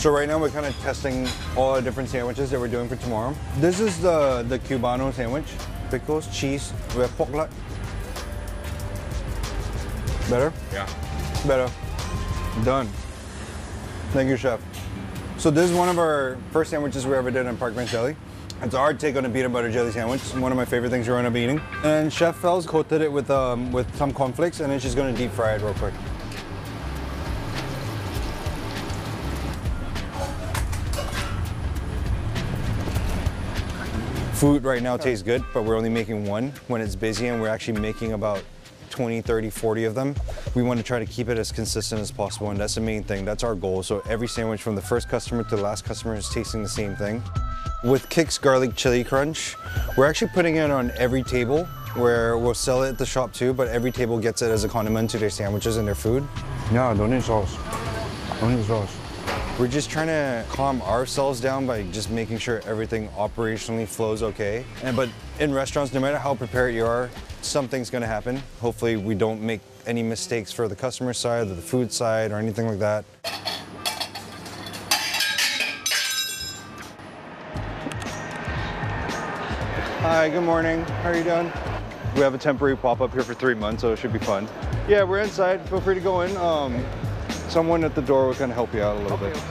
So right now we're kind of testing all the different sandwiches that we're doing for tomorrow. This is the Cubano sandwich. Pickles, cheese, we have pork lard. Better? Yeah. Better. Done. Thank you, chef. So this is one of our first sandwiches we ever did in Park Bench Deli. It's our take on a peanut butter jelly sandwich. It's one of my favorite things we're gonna be eating. And Chef Fells coated it with some cornflakes, and then she's gonna deep fry it real quick. Food right now tastes good, but we're only making one when it's busy, and we're actually making about 20, 30, 40 of them. We want to try to keep it as consistent as possible, and that's the main thing. That's our goal. So every sandwich from the first customer to the last customer is tasting the same thing. With Kix Garlic Chili Crunch, we're actually putting it on every table, where we'll sell it at the shop too, but every table gets it as a condiment to their sandwiches and their food. Yeah, don't need sauce. Don't need sauce. We're just trying to calm ourselves down by just making sure everything operationally flows okay. But in restaurants, no matter how prepared you are, something's gonna happen. Hopefully we don't make any mistakes for the customer side or the food side or anything like that. Hi, good morning. How are you doing? We have a temporary pop-up here for 3 months, so it should be fun. Yeah, we're inside. Feel free to go in. Someone at the door will kind of help you out a little bit.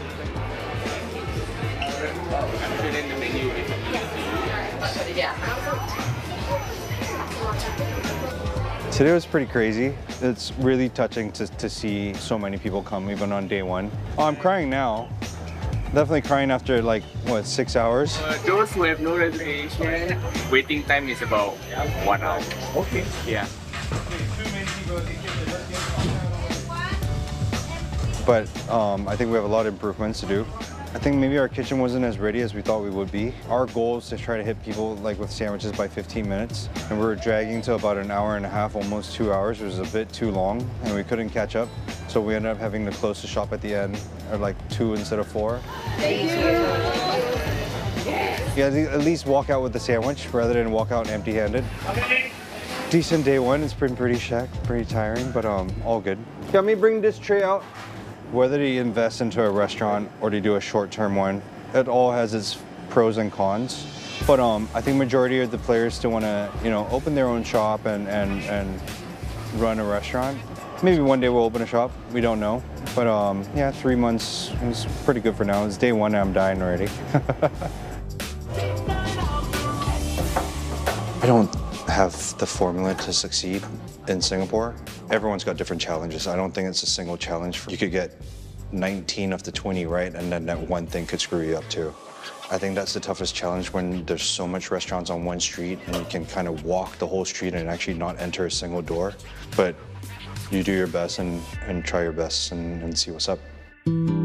Today was pretty crazy. It's really touching to see so many people come even on day one. Oh, I'm crying now. Definitely crying after like, what, 6 hours? Those who have no reservation, waiting time is about 1 hour. Okay. Yeah. But I think we have a lot of improvements to do. I think maybe our kitchen wasn't as ready as we thought we would be. Our goal is to try to hit people like with sandwiches by 15 minutes. And we were dragging to about an hour and a half, almost 2 hours. It was a bit too long and we couldn't catch up. So we ended up having to close the shop at the end, or like 2 instead of 4. Thank you. Yeah, at least walk out with the sandwich rather than walk out empty-handed. Decent day one. It's been pretty tiring, but all good. Let me bring this tray out. Whether you invest into a restaurant or to do a short-term one, it all has its pros and cons. But I think majority of the players still want to, open their own shop and run a restaurant. Maybe one day we'll open a shop. We don't know. But yeah, 3 months is pretty good for now. It's day one and I'm dying already. I don't have the formula to succeed in Singapore. Everyone's got different challenges. I don't think it's a single challenge. You could get 19 of the 20 right, and then that one thing could screw you up too. I think that's the toughest challenge when there's so much restaurants on one street and you can kind of walk the whole street and actually not enter a single door. But you do your best and try your best and see what's up.